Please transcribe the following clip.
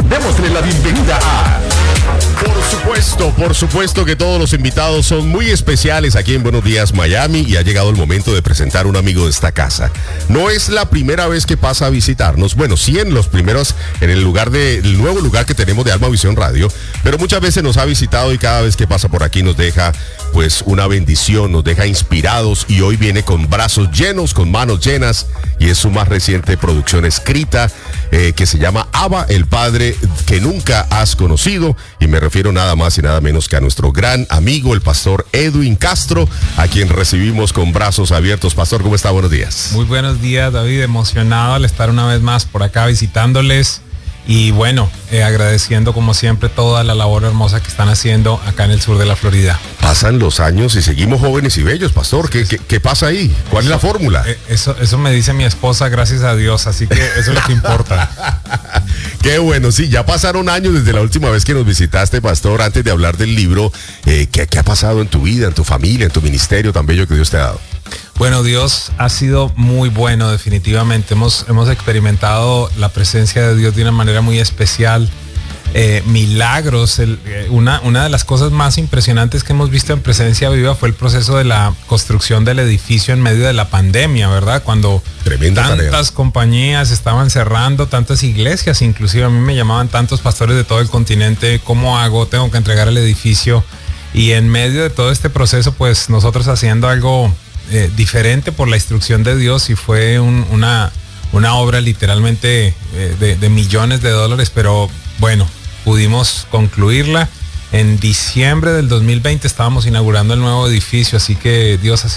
Démosle la bienvenida a... Por supuesto que todos los invitados son muy especiales aquí en Buenos Días Miami y ha llegado el momento de presentar a un amigo de esta casa. No es la primera vez que pasa a visitarnos, bueno, sí en los primeros, en el nuevo lugar que tenemos de Alma Visión Radio, pero muchas veces nos ha visitado y cada vez que pasa por aquí nos deja pues una bendición, nos deja inspirados y hoy viene con brazos llenos, con manos llenas y es su más reciente producción escrita que se llama Abba, el Padre que nunca has conocido, y me refiero nada más y nada menos que a nuestro gran amigo, el pastor Edwin Castro, a quien recibimos con brazos abiertos. Pastor, ¿cómo está? Buenos días. Muy buenos días, David, emocionado al estar una vez más por acá visitándoles y bueno, agradeciendo como siempre toda la labor hermosa que están haciendo acá en el sur de la Florida. Pasan los años y seguimos jóvenes y bellos, pastor. ¿Qué pasa ahí? ¿Cuál es la fórmula? Eso me dice mi esposa, gracias a Dios, así que eso es lo que importa. Qué bueno, sí, ya pasaron años desde la última vez que nos visitaste, pastor. Antes de hablar del libro, ¿qué ha pasado en tu vida, en tu familia, en tu ministerio tan bello que Dios te ha dado? Bueno, Dios ha sido muy bueno, definitivamente. Hemos experimentado la presencia de Dios de una manera muy especial. Milagros. Una de las cosas más impresionantes que hemos visto en Presencia Viva fue el proceso de la construcción del edificio en medio de la pandemia, ¿verdad? Cuando tantas compañías estaban cerrando, tantas iglesias, inclusive a mí me llamaban tantos pastores de todo el continente, ¿cómo hago? Tengo que entregar el edificio. Y en medio de todo este proceso, pues nosotros haciendo algo diferente por la instrucción de Dios, y fue una obra literalmente de millones de dólares, pero bueno, pudimos concluirla. En diciembre del 2020 estábamos inaugurando el nuevo edificio, así que Dios